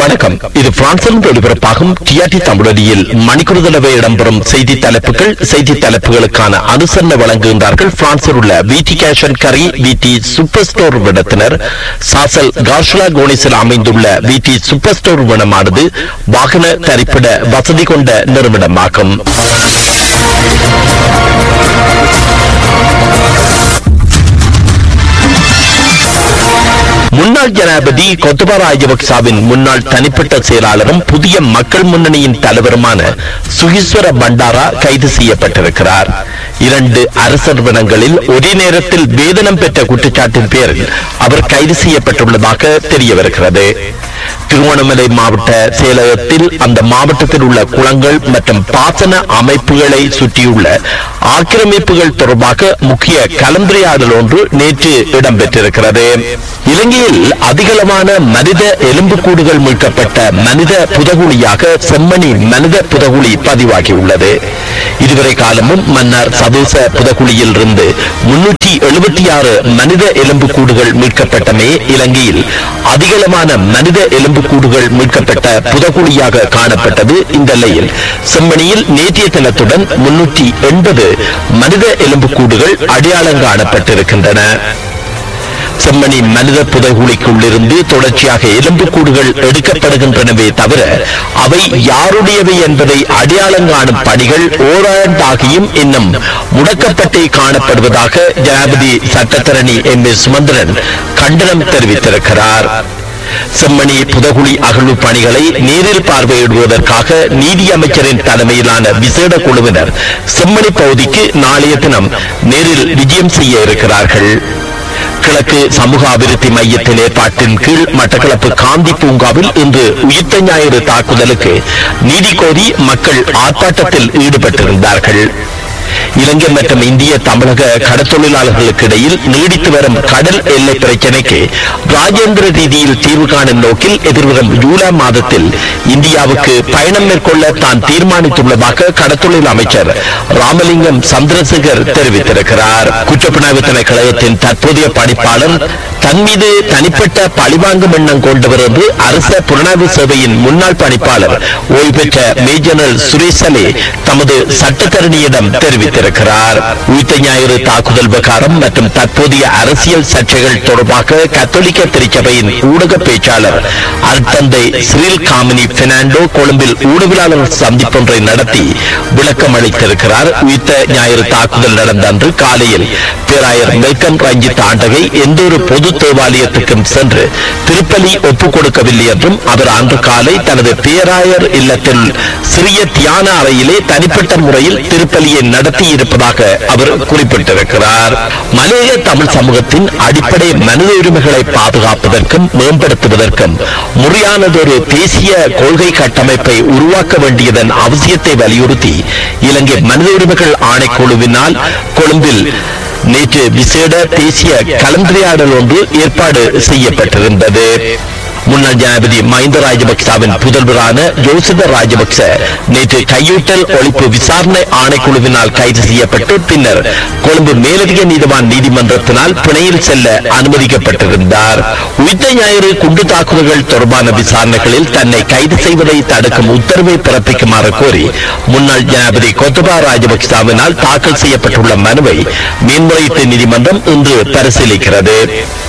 வணக்கம். இது பிரான்சிலிருந்து ஒளிபரப்பாகும் டிஆர்டி தமிழொலியில் மணிக்கூர் தடவை இடம்பெறும் செய்தி தலைப்புகள். செய்தி தலைப்புகளுக்கான அனுசரணை வழங்குகின்றார்கள் பிரான்சில் உள்ள விடி கேஷ் அண்ட் கரி விடி சூப்பர் ஸ்டோர் விடத்தினர். சாசல் கார்ஷலா கோனிஸில் அமைந்துள்ள விடி சூப்பர் ஸ்டோர் விடமானது வாகன தரிப்பிட வசதி கொண்ட நிறுவனமாகும். முன்னாள் ஜனாதிபதி கோத்தபா ராஜபக்சவின் முன்னாள் தனிப்பட்ட செயலாளரும் புதிய மக்கள் முன்னணியின் தலைவருமான சுகீஸ்வர பண்டாரா கைது செய்யப்பட்டிருக்கிறார். 2 அரசு நிறுவனங்களில் ஒரே நேரத்தில் வேதனம் பெற்ற குற்றச்சாட்டின் பேரில் அவர் கைது செய்யப்பட்டுள்ளதாக தெரிய வருகிறது. திருவண்ணாமலை மாவட்ட செயலகத்தில் அந்த மாவட்டத்தில் உள்ள குளங்கள் மற்றும் பாசன அமைப்புகளை சுற்றியுள்ள ஆக்கிரமிப்புகள் தொடர்பாக முக்கிய கலந்துரையாடல் ஒன்று நேற்று இடம்பெற்றிருக்கிறது. இலங்கையில் அதிகளவான மனித எலும்புக்கூடுகள் மீட்கப்பட்ட மனித புதகுழியாக செம்மணி மனித புதகுழி பதிவாகியுள்ளது. இதுவரை காலமும் மன்னார் சதேச புதகுழியில் இருந்து 376 மனித எலும்புக்கூடுகள் மீட்கப்பட்டமே இலங்கையில் அதிகளவான மனித எலும்புக்கூடுகள் மீட்கப்பட்ட புதகுழியாக காணப்பட்டது. இந்த நிலையில் செம்மணியில் நேற்றைய தினத்துடன் 380 மனித எலும்புக்கூடுகள் அடையாளம் காணப்பட்டிருக்கின்றன. செம்மணி மனித புதைகுழிக்குள்ளிருந்து தொடர்ச்சியாக எலும்புக்கூடுகள் எடுக்கப்படுகின்றனவே தவிர அவை யாருடையவை என்பதை அடையாளம் காணும் பணிகள் ஓராண்டாகியும் இன்னும் முடக்கப்பட்டே காணப்படுவதாக ஜனாதிபதி சட்டத்தரணி எம். சுமந்திரன் கண்டனம் தெரிவித்திருக்கிறார். செம்மணி புதகுழி அகழ்வு பணிகளை நேரில் பார்வையிடுவதற்காக நீதி அமைச்சரின் தலைமையிலான விசேட குழுவினர் செம்மணி பகுதிக்கு நாளைய தினம் நேரில் விஜயம் செய்ய இருக்கிறார்கள். கிழக்கு சமூக அபிவிருத்தி மையத்தின் ஏற்பாட்டின் கீழ் மட்டக்களப்பு காந்தி பூங்காவில் இன்று உயிர்த்த ஞாயிறு தாக்குதலுக்கு நீதி கோரி மக்கள் ஆர்ப்பாட்டத்தில் ஈடுபட்டிருந்தார்கள். இலங்கை மற்றும் இந்திய தமிழக கடற்தொழிலாளர்களுக்கு இடையில் நீடித்து வரும் கடல் எல்லை பிரச்சினைக்கு ராஜேந்திர ரீதியில் தீர்வு காணும் நோக்கில் எதிர்வரும் ஜூலை மாதத்தில் இந்தியாவுக்கு பயணம் மேற்கொள்ள தான் தீர்மானித்துள்ளதாக கடற்தொழில் அமைச்சர் ராமலிங்கம் சந்திரசேகர் தெரிவித்திருக்கிறார். குற்றப்புலனாய்வு திணைக்களத்தின் தற்போதைய பணிப்பாளர் தன் மீது தனிப்பட்ட பழிவாங்கும் எண்ணம் கொண்டவர் என்று அரச புலனாய்வு சேவையின் முன்னாள் பணிப்பாளர் ஓய்வு பெற்ற மேஜர் சுரேசலே தமது சட்டத்தரணியிடம் தெரிவித்திருக்கிறார். உயிர்த்த ஞாயிறு தாக்குதல் விவகாரம் மற்றும் தற்போதைய அரசியல் சர்ச்சைகள் தொடர்பாக கத்தோலிக்க திருச்சபையின் ஊடக பேச்சாளர் அருட்தந்தை சிறில் காமினி பெர்னாண்டோ கொழும்பில் ஊடகவியலாளர் சந்திப்பொன்றை நடத்தி விளக்கம் அளித்திருக்கிறார். உயிர்த்த ஞாயிறு தாக்குதல் நடந்த அன்று காலையில் பேராயர் மெல்கம் ரஞ்சித் ஆண்டகை எந்த ஒரு பொது தேவாலயத்துக்கும் சென்று திருப்பலி ஒப்புக் கொடுக்கவில்லை என்றும் அவர் அன்று காலை தனது பேராயர் இல்லத்தில் சிறிய தியான அறையிலே தனிப்பட்ட முறையில் திருப்பலியை நடத்தி இருப்பதாக அவர் குறிப்பிட்டிருக்கிறார். மலேய தமிழ் சமூகத்தின் அடிப்படை மனித உரிமைகளை பாதுகாப்பதற்கும் மேம்படுத்துவதற்கும் முறையானதொரு தேசிய கொள்கை கட்டமைப்பை உருவாக்க வேண்டியதன் அவசியத்தை வலியுறுத்தி இலங்கை மனித உரிமைகள் ஆணைக்குழுவினால் கொழும்பில் நேற்று விசேட தேசிய கலந்துரையாடல் ஒன்று ஏற்பாடு செய்யப்பட்டிருந்தது. முன்னாள் ஜனாதிபதி மஹிந்த ராஜபக்சவின் புதல்வரான ஜோசித ராஜபக்ச நேற்று கையூட்டல் ஒழிப்பு விசாரணை ஆணைக்குழுவினால் கைது செய்யப்பட்டு பின்னர் கொழும்பு மேலதிக நீதிவான் நீதிமன்றத்தினால் பிணையில் செல்ல அனுமதிக்கப்பட்டிருந்தார். உயிர்த்த ஞாயிறு குண்டு தாக்குதல்கள் தொடர்பான விசாரணைகளில் தன்னை கைது செய்வதை தடுக்கும் உத்தரவை பிறப்பிக்குமாறு கோரி முன்னாள் ஜனாதிபதி கோத்தபா ராஜபக்சவினால் தாக்கல் செய்யப்பட்டுள்ள மனுவை மேன்முறையீட்டு நீதிமன்றம் இன்று பரிசீலிக்கிறது.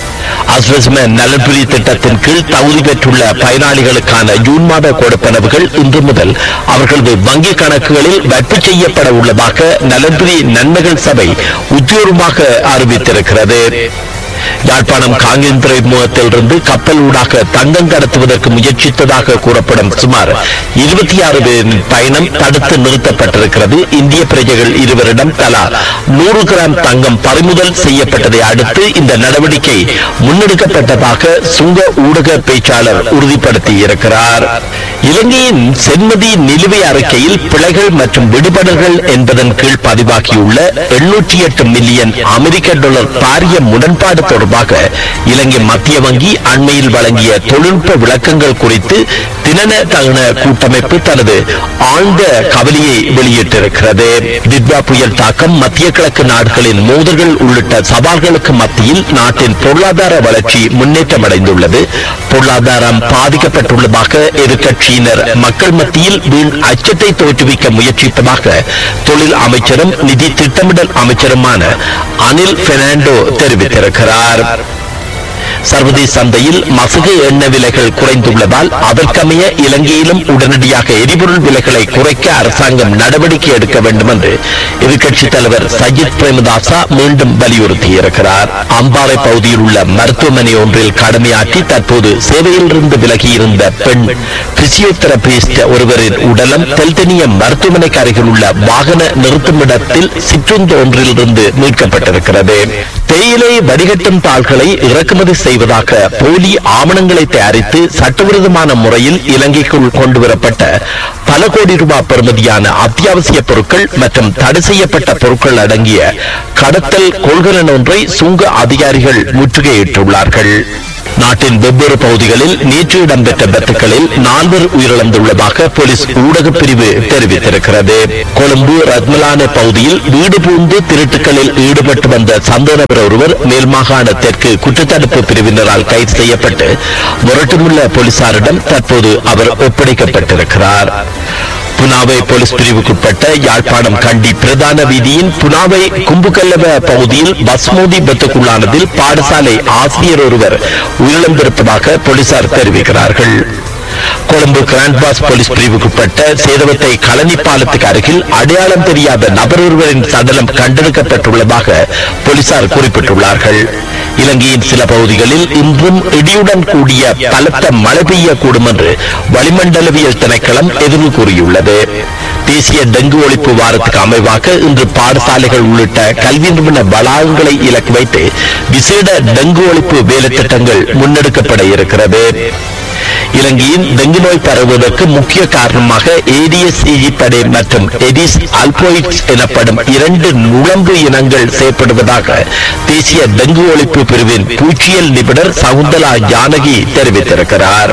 அஸ்வஸ்ம நலன்புரி திட்டத்தின் கீழ் தகுதி பெற்றுள்ள பயனாளிகளுக்கான ஜூன் மாத கொடுப்பனவுகள் இன்று முதல் அவர்களது வங்கிக் கணக்குகளில் வைப்பு செய்யப்பட உள்ளதாக நலன்புரி நன்மைகள் சபை உத்தியோகமாக அறிவித்திருக்கிறது. யாழ்ப்பாணம் காங்கேயம் துறைமுகத்திலிருந்து கப்பல் ஊடாக தங்கம் கடத்துவதற்கு முயற்சித்ததாக கூறப்படும் சுமார் 26 பேரின் பயணம் தடுத்து நிறுத்தப்பட்டிருக்கிறது. இந்திய பிரஜைகள் இருவரிடம் தலா 100 கிராம் தங்கம் பறிமுதல் செய்யப்பட்டதை அடுத்து இந்த நடவடிக்கை முன்னெடுக்கப்பட்டதாக சுங்க ஊடக பேச்சாளர் உறுதிப்படுத்தியிருக்கிறார். இலங்கையின் சென்மதி நிலுவை அறிக்கையில் பிழைகள் மற்றும் விடுபடல்கள் என்பதன் கீழ் பதிவாகியுள்ள 808 மில்லியன் அமெரிக்க டாலர் பாரிய முரண்பாடு தொடர்பாக இலங்கை மத்திய வங்கி அண்மையில் வழங்கிய தொழில்நுட்ப விளக்கங்கள் குறித்து தினன தகன கூட்டமைப்பு தனது ஆழ்ந்த கவலையை வெளியிட்டிருக்கிறது. தித்வா புயல் தாக்கம், மத்திய கிழக்கு நாடுகளின் மோதல்கள் உள்ளிட்ட சவால்களுக்கு மத்தியில் நாட்டின் பொருளாதார வளர்ச்சி முன்னேற்றம் அடைந்துள்ளது. பொருளாதாரம் பாதிக்கப்பட்டுள்ளதாக எதிர்க்கட்சியினர் மக்கள் மத்தியில் வீண் அச்சத்தை தோற்றுவிக்க முயற்சிப்பதாக தொழில் அமைச்சரும் நிதி திட்டமிடல் அமைச்சருமான அனில் பெர்னாண்டோ தெரிவித்திருக்கிறார். சர்வதேச சந்தையில் மசகு எண்ணெய் விலைகள் குறைந்துள்ளதால் அதற்கமைய இலங்கையிலும் உடனடியாக எரிபொருள் விலைகளை குறைக்க அரசாங்கம் நடவடிக்கை எடுக்க வேண்டும் என்று எதிர்க்கட்சித் தலைவர் சஜித் பிரேமதாசா மீண்டும் வலியுறுத்தியிருக்கிறார். அம்பாறை பகுதியில் உள்ள மருத்துவமனை ஒன்றில் கடமையாற்றி தற்போது சேவையிலிருந்து விலகியிருந்த பெண் பிசியோதெரபிஸ்ட் ஒருவரின் உடலம் தெல்தனிய மருத்துவமனைக்கு அருகில் உள்ள வாகன நிறுத்துமிடத்தில் சிற்றுந்து ஒன்றிலிருந்து மீட்கப்பட்டிருக்கிறது. தேயிலை வடிகட்டும் தாள்களை இறக்குமதி செய்வதாக போலி ஆவணங்களை தயாரித்து சட்டவிரோதமான முறையில் இலங்கைக்குள் கொண்டுவரப்பட்ட பல கோடி ரூபாய் பெறுமதியான அத்தியாவசிய பொருட்கள் மற்றும் தடை செய்யப்பட்ட பொருட்கள் அடங்கிய கடத்தல் கொள்கலன் ஒன்றை சுங்க அதிகாரிகள் முற்றுகையிட்டுள்ளார்கள். நாட்டின் வெவ்வேறு பகுதிகளில் நேற்று இடம்பெற்ற விபத்துகளில் 4 உயிரிழந்துள்ளதாக போலீஸ் ஊடகப் பிரிவு தெரிவித்திருக்கிறது. கொழும்பு ரத்மலான பகுதியில் வீடு பூந்து திருட்டுகளில் ஈடுபட்டு வந்த சந்தேக நபர் ஒருவர் மேல் மாகாண தெற்கு குற்றத்தடுப்பு பிரிவினரால் கைது செய்யப்பட்டு முரட்டுமுள்ள போலீசாரிடம் தற்போது அவர் ஒப்படைக்கப்பட்டிருக்கிறார். புனாவை போலீஸ் பிரிவுக்குட்பட்ட யாழ்ப்பாணம் கண்டி பிரதான வீதியின் புனாவை கும்புகல்லவ பகுதியில் பஸ் மோதி விபத்துக்குள்ளானதில் பாடசாலை ஆசிரியர் ஒருவர் உயிரிழந்திருப்பதாக போலீசார் தெரிவிக்கிறார்கள். கொழும்பு கிராண்ட் பாஸ் போலீஸ் பிரிவுக்குட்பட்ட சேதவத்தை களனி பாலத்துக்கு அருகில் அடையாளம் தெரியாத நபர் ஒருவரின் சடலம் கண்டெடுக்கப்பட்டுள்ளதாக போலீசார் குறிப்பிட்டுள்ளார்கள். இலங்கையின் சில பகுதிகளில் இன்றும் இடியுடன் கூடிய பலத்த மழை பெய்யக்கூடும் என்று வளிமண்டலவியல் திணைக்களம் எதிர்வு கூறியுள்ளது. தேசிய டெங்கு ஒழிப்பு வாரத்துக்கு அமைவாக இன்று பாடசாலைகள் உள்ளிட்ட கல்வி நிறுவன வளாகங்களை இலக்கு வைத்து விசேட டெங்கு ஒழிப்பு வேலை திட்டங்கள் முன்னெடுக்கப்பட இருக்கிறது. இலங்கையின் டெங்கு நோய் பரவுவதற்கு முக்கிய காரணமாக ஏடிஎஸ் ஈஜிப்டே மற்றும் எடிஸ் அல்போயிட்ஸ் எனப்படும் 2 நுழம்பு இனங்கள் செயற்படுவதாக தேசிய டெங்கு ஒழிப்பு பிரிவின் பூச்சியல் நிபுணர் சகுந்தலா ஜானகி தெரிவித்திருக்கிறார்.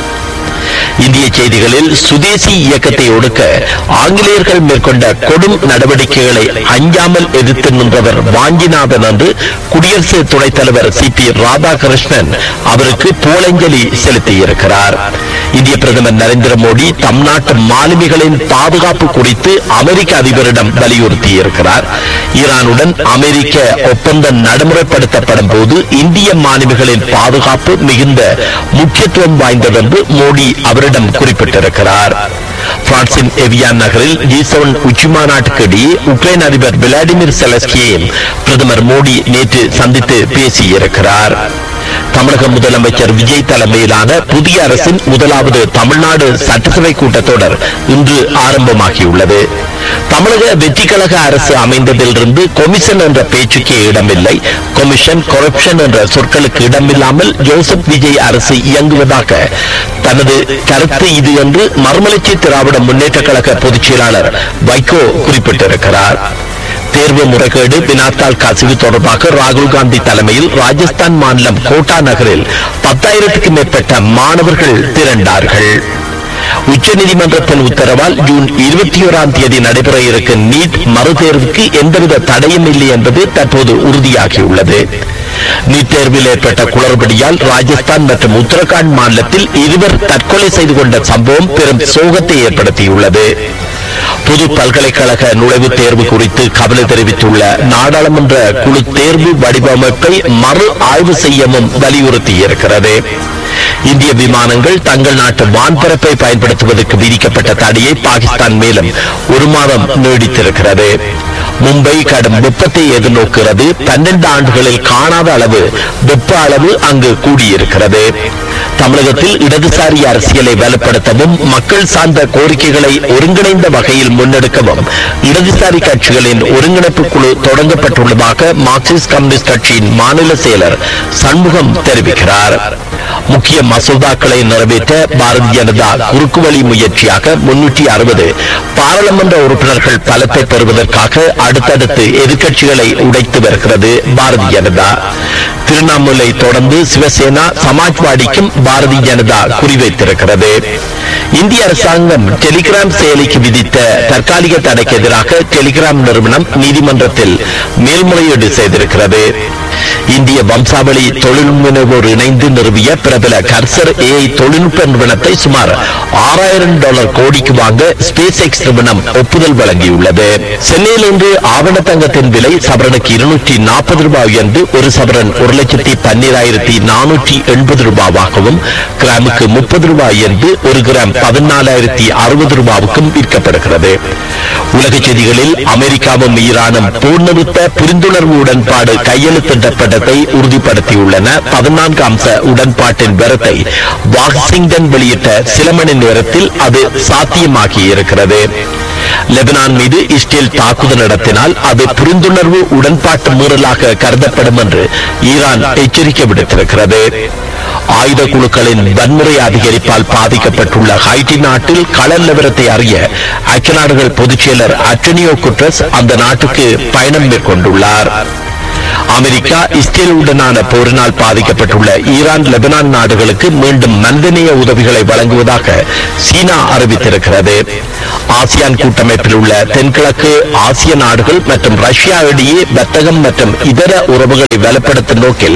இந்திய செய்திகளில் சுதேசி இயக்கத்தை ஒடுக்க ஆங்கிலேயர்கள் மேற்கொண்ட கொடும் நடவடிக்கைகளை அஞ்சாமல் எதிர்த்து நின்றவர் வாஞ்சிநாதன் என்று குடியரசு துணைத் தலைவர் சிபி ராதாகிருஷ்ணன் அவருக்கு புகழஞ்சலி செலுத்தியிருக்கிறார். இந்திய பிரதமர் நரேந்திர மோடி தம் நாட்டு மாலுமிகளின் பாதுகாப்பு குறித்து அமெரிக்க அதிபரிடம் வலியுறுத்தியிருக்கிறார். ஈரானுடன் அமெரிக்க ஒப்பந்தம் நடைமுறைப்படுத்தப்படும் போது இந்திய மாலுமிகளின் பாதுகாப்பு மிகுந்த முக்கியத்துவம் வாய்ந்தது என்று மோடி அவரிடம் குறிப்பிட்டிருக்கிறார். பிரான்சின் எவியான் நகரில் G7 உச்சி மாநாட்டுக்கு இடையே உக்ரைன் அதிபர் விளாடிமிர் செலஸ்கியை பிரதமர் மோடி நேற்று சந்தித்து பேசியிருக்கிறார். தமிழக முதலமைச்சர் விஜய் தலைமையிலான புதிய அரசின் முதலாவது தமிழ்நாடு சட்டசபை கூட்டத்தொடர் இன்று ஆரம்பமாகியுள்ளது. தமிழக வெற்றி கழக அரசு அமைந்ததிலிருந்து கொமிஷன் என்ற பேச்சுக்கே இடமில்லை. கொமிஷன், கரப்ஷன் என்ற சொற்களுக்கு இடமில்லாமல் ஜோசப் விஜய் அரசு இயங்குவதாக தனது கருத்து இது என்று மறுமலர்ச்சி திராவிட முன்னேற்ற கழக பொதுச் செயலாளர் வைகோ குறிப்பிட்டிருக்கிறார். தேர்வு முறைகேடு, வினாத்தாள் கசிவு தொடர்பாக ராகுல் காந்தி தலைமையில் ராஜஸ்தான் மாநிலம் கோட்டா நகரில் 10,000க்கும் மேற்பட்ட மாணவர்கள் திரண்டார்கள். உச்சநீதிமன்றத்தின் உத்தரவால் ஜூன் 21ஆம் தேதி நடைபெற இருக்கும் நீட் மறுதேர்வுக்கு எந்தவித தடையும் இல்லை என்பது தற்போது உறுதியாகியுள்ளது. நீட் தேர்வில் ஏற்பட்ட குளறுபடியால் ராஜஸ்தான் மற்றும் உத்தரகாண்ட் மாநிலத்தில் 2 தற்கொலை செய்து கொண்ட சம்பவம் பெரும் சோகத்தை ஏற்படுத்தியுள்ளது. பொது பல்கலைக்கழக நுழைவுத் தேர்வு குறித்து கவலை தெரிவித்துள்ள நாடாளுமன்ற குழு தேர்வு வடிவமைப்பை மறு ஆய்வு செய்யவும் வலியுறுத்தியிருக்கிறது. இந்திய விமானங்கள் தங்கள் நாட்டு வான்பரப்பை பயன்படுத்துவதற்கு விதிக்கப்பட்ட தடையை பாகிஸ்தான் மேலும் 1 மாதம் நீடித்திருக்கிறது. மும்பை கடும் வெப்பத்தை எதிர்நோக்கிறது. 12 ஆண்டுகளில் காணாத அளவு வெப்ப அளவு அங்கு கூடியிருக்கிறது. தமிழகத்தில் இடதுசாரி அரசியலை வலுப்படுத்தவும் மக்கள் சார்ந்த கோரிக்கைகளை ஒருங்கிணைந்த வகையில் முன்னெடுக்கவும் இடதுசாரி கட்சிகளின் ஒருங்கிணைப்பு குழு தொடங்கப்பட்டுள்ளதாக மார்க்சிஸ்ட் கம்யூனிஸ்ட் கட்சியின் மாநில செயலர் சண்முகம் தெரிவிக்கிறார். முக்கிய மசோதாக்களை நிறைவேற்ற பாரதிய ஜனதா குறுக்கு வழி முயற்சியாக 360 பாராளுமன்ற உறுப்பினர்கள் பலத்தை பெறுவதற்காக அடுத்தடுத்து எதிர்க்கட்சிகளை உடைத்து வருகிறது பாரதிய ஜனதா. திரிணாமுலை தொடர்ந்து சிவசேனா, சமாஜ்வாடிக்கும் பாரதிய ஜனதா குறிவைத்திருக்கிறது. இந்திய அரசாங்கம் டெலிகிராம் செயலிக்கு விதித்த தற்காலிக தடைக்கு எதிராக டெலிகிராம் நிறுவனம் நீதிமன்றத்தில் மேல்முறையீடு செய்திருக்கிறது. இந்திய வம்சாவளி தொழில் முனைவோர் இணைந்து நிறுவிய பிரபல கர்சர் AI தொழில்நுட்ப நிறுவனத்தை சுமார் $6000 கோடிக்கு வாங்க ஸ்பேஸ் எக்ஸ் நிறுவனம் ஒப்புதல் வழங்கியுள்ளது. சென்னையில் இன்று ஆவண தங்கத்தின் விலை சவரனுக்கு $240 உயர்ந்து ஒரு சவரன் 1,12,480 ரூபாவாகவும், கிராமுக்கு $30 என்று ஒரு கிராம் 14,060 விற்கப்படுகிறது. உலக செய்திகளில் அமெரிக்காவும் ஈரானும் போர் நிறுத்த புரிந்துணர்வு உடன்பாடு கையெழுத்திடப்பட்டதை உறுதிப்படுத்தியுள்ளன. 14 அம்ச உடன்பாட்டின் விவரத்தை வாஷிங்டன் வெளியிட்ட சில மணி நேரத்தில் அது சாத்தியமாகி இருக்கிறது. லெபனான் மீது இஸ்ரேல் தாக்குதல் நடத்தினால் அது புரிந்துணர்வு உடன்பாட்டு மீறலாக கருதப்படும் என்று ஈரான் எச்சரிக்கை விடுத்திருக்கிறது. ஆயுத குழுக்களின் வன்முறை அதிகரிப்பால் பாதிக்கப்பட்டுள்ள ஹைட்டி நாட்டில் கள நிலவரத்தை அறிய ஐக்கிய நாடுகள் பொதுச் செயலர் அன்டோனியோ குட்டரஸ் அந்த நாட்டுக்கு பயணம் மேற்கொண்டுள்ளார். அமெரிக்கா இஸ்ரேலுடனான போரினால் பாதிக்கப்பட்டுள்ள ஈரான், லெபனான் நாடுகளுக்கு மீண்டும் மனிதநேய உதவிகளை வழங்குவதாக சீனா அறிவித்திருக்கிறது. ஆசியான் கூட்டமைப்பில் உள்ள தென்கிழக்கு ஆசிய நாடுகள் மற்றும் ரஷ்யா இடையே வர்த்தகம் மற்றும் இதர உறவுகளை வலுப்படுத்தும் நோக்கில்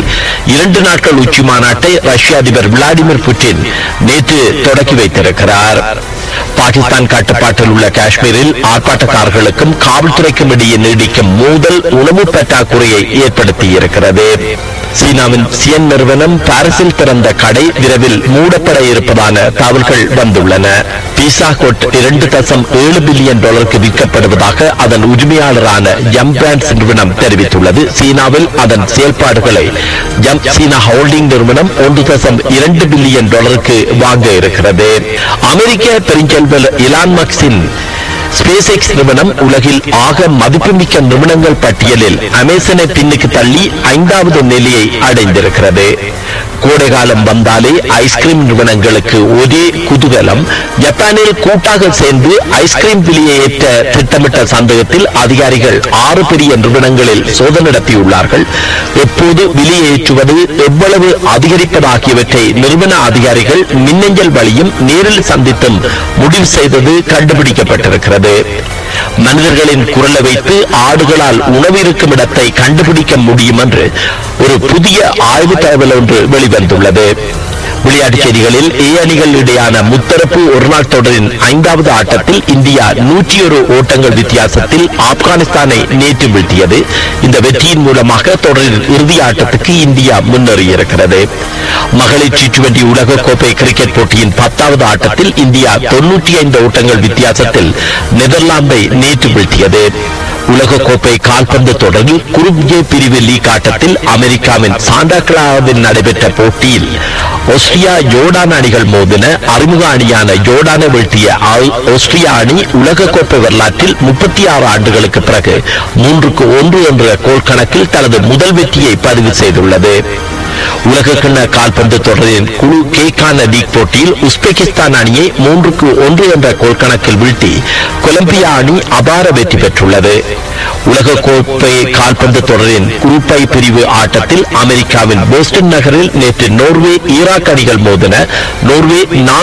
2 நாட்கள் உச்சி மாநாட்டை ரஷ்ய அதிபர் விளாடிமிர் புட்டின் நேற்று தொடக்கி வைத்திருக்கிறார். பாகிஸ்தான் கட்டுப்பாட்டில் உள்ள காஷ்மீரில் ஆர்ப்பாட்டக்காரர்களுக்கும் காவல்துறைக்கும் இடையே நீடிக்கும் மோதல் உணவு பற்றாக்குறையை ஏற்படுத்தியிருக்கிறது. சீனாவின் சியன் நிறுவனம் பாரிஸில் திறந்த கடை விரைவில் மூடப்பட இருப்பதான தகவல்கள் வந்துள்ளன. பீசா கோட் $2.7 பில்லியன் விற்கப்படுவதாக அதன் உரிமையாளரான ஜம் பிராண்ட்ஸ் நிறுவனம் தெரிவித்துள்ளது. சீனாவில் அதன் செயல்பாடுகளை ஜம் சீனா ஹோல்டிங் நிறுவனம் $1.2 பில்லியன் வாங்க இருக்கிறது. அமெரிக்க பெருஞ்செல்வர் இலான் மஸ்கின் ஸ்பேஸ் எக்ஸ் நிறுவனம் உலகில் ஆக மதிப்புமிக்க நிறுவனங்கள் பட்டியலில் அமேசானை பின்னுக்கு தள்ளி 5வது நிலையை அடைந்திருக்கிறது. கோடைகாலம் வந்தாலே ஐஸ்கிரீம் நிறுவனங்களுக்கு ஒரே குதூகலம். ஜப்பானில் கூட்டாக சேர்ந்து ஐஸ்கிரீம் விலையை ஏற்ற திட்டமிட்ட சந்தேகத்தில் அதிகாரிகள் 6 பெரிய நிறுவனங்களில் சோதனை நடத்தியுள்ளார்கள். எப்போது விலையை ஏற்றுவது, எவ்வளவு அதிகரிப்பதாகியவற்றை நிறுவன அதிகாரிகள் மின்னஞ்சல் வழியும் நேரில் சந்தித்தும் முடிவு செய்தது கண்டுபிடிக்கப்பட்டிருக்கிறது. மனிதர்களின் குரலை வைத்து ஆடுகளால் உணவு இருக்கும் இடத்தை கண்டுபிடிக்க முடியும் என்று ஒரு புதிய ஆய்வு தகவல் ஒன்று வெளிவந்துள்ளது. விளையாட்டுச் செய்திகளில் ஏ அணிகள் இடையான முத்தரப்பு ஒருநாள் தொடரின் 5வது ஆட்டத்தில் இந்தியா 101 ஓட்டங்கள் வித்தியாசத்தில் ஆப்கானிஸ்தானை நேற்று வீழ்த்தியது. இந்த வெற்றியின் மூலமாக தொடரின் இறுதி ஆட்டத்துக்கு இந்தியா முன்னேறியிருக்கிறது. மகளிர் T20 உலக கோப்பை கிரிக்கெட் போட்டியின் 10வது ஆட்டத்தில் இந்தியா 95 ஓட்டங்கள் வித்தியாசத்தில் நெதர்லாந்தை நேற்று வீழ்த்தியது. உலக கோப்பை கால்பந்து தொடரில் குரூப் ஜே பிரிவு லீக் ஆட்டத்தில் அமெரிக்காவின் சாண்டா கிளாராவில் நடைபெற்ற போட்டியில் ஆஸ்திரியா ஜோர்டான் அணிகள் மோதின. அறிமுக அணியான ஜோர்டானை வீழ்த்திய ஆஸ்திரியா அணி உலக கோப்பை வரலாற்றில் 36 ஆண்டுகளுக்கு பிறகு 3-1 என்ற கோல் கணக்கில் தனது முதல் வெற்றியை பதிவு செய்துள்ளது. உலகக்கிண்ண கால்பந்து தொடரின் குழு கேக்கான லீக் போட்டியில் உஸ்பெகிஸ்தான் அணியை 3-1 என்ற கோல் கணக்கில் வீழ்த்தி கொலம்பியா அணி அபார வெற்றி பெற்றுள்ளது. உலக கோப்பை கால்பந்து தொடரின் குரூப் ஐ பிரிவு ஆட்டத்தில் அமெரிக்காவின் போஸ்டன் நகரில் நேற்று நோர்வே ஈராக் அணிகள் மோதின. நோர்வே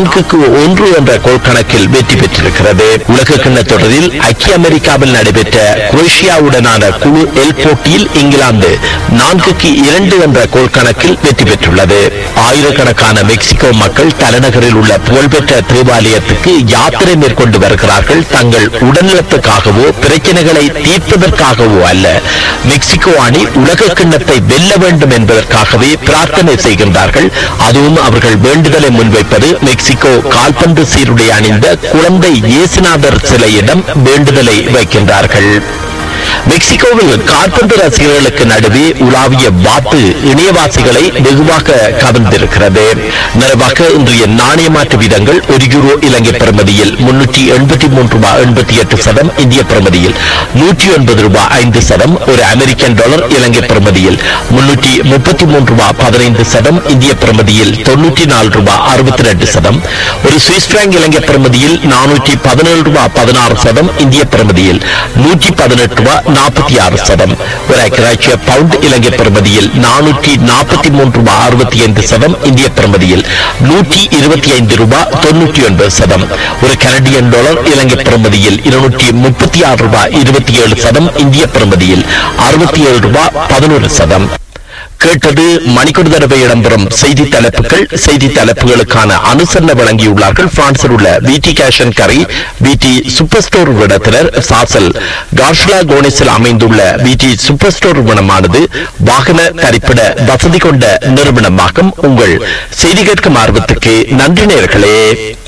4-1 என்ற கோல் கணக்கில் வெற்றி பெற்றிருக்கிறது. உலகக்கிண்ண தொடரில் ஐக்கிய அமெரிக்காவில் நடைபெற்ற குரோஷியாவுடனான குழு எல் போட்டியில் இங்கிலாந்து 4-2 என்ற கோல் கணக்கில் வெற்றி பெற்றுள்ளது. ஆயிரக்கணக்கான மெக்சிகோ மக்கள் தலைநகரில் உள்ள புகழ்பெற்ற தேவாலயத்துக்கு யாத்திரை மேற்கொண்டு வருகிறார்கள். தங்கள் உடல்நலத்துக்காகவோ பிரச்சனைகளை தீர்ப்பதற்காகவோ அல்ல, மெக்சிகோ அணி உலக கிண்ணத்தை வெல்ல வேண்டும் என்பதற்காகவே பிரார்த்தனை செய்கின்றார்கள். அதுவும் அவர்கள் வேண்டுதலை முன்வைப்பது மெக்சிகோ கால்பந்து சீருடை அணிந்த குழந்தை இயேசுநாதர் சிலையிடம் வேண்டுதலை வைக்கின்றார்கள். மெக்சிகோவில் காற்பந்து ரசிகர்களுக்கு நடுவே உலாவிய வாத்து இணையவாசிகளை வெகுவாக கவர்ந்திருக்கிறது. நிறைவாக இன்றைய நாணய மாற்று வீதங்கள்: ஒரு யூரோ இலங்கை பிரமதியில் 383 ரூபாய் 88 சதம், இந்திய பிரமதியில் 109 ரூபாய் 5 சதம். ஒரு அமெரிக்கன் டாலர் இலங்கை பிரமதியில் 333 ரூபாய் 15 சதம், இந்திய பிரமதியில் 94 ரூபாய் 62 சதம். ஒரு சுவிஸ் பிராங்க் இலங்கை பிரமதியில் 417 ரூபாய் 16 சதம், இந்திய பிரமதியில் 118 ரூபாய் 46 சதம். ஒரு ஐக்கிய பவுண்ட் இலங்கை பிரமதியில் 443 ரூபாய் 65 சதம், இந்திய பிரமதியில் 125 ரூபாய் 99 சதம். ஒரு கனடியன் டாலர் இலங்கை பிரமதியில் 236 ரூபாய் 27 சதம், இந்திய பிரமதியில் 67 ரூபாய் 11 சதம். கேட்டது மணிக்கொரு தடவை இடம்பெறும் செய்தி தலைப்புகள். செய்தி தலைப்புகளுக்கான அனுசரணை வழங்கியுள்ளார்கள் பிரான்சில் உள்ள விடி கேஷ் அண்ட் கரி விடி சூப்பர் ஸ்டோர் இடத்தினர். சாசல் கார்ஷ்லா கோனிஸில் அமைந்துள்ள விடி சூப்பர் ஸ்டோர் நிறுவனமானது வாகன தரிப்பிட வசதி கொண்ட நிறுவனமாகும். உங்கள் செய்தி கேட்கும் ஆர்வத்துக்கு நன்றி நேயர்களே.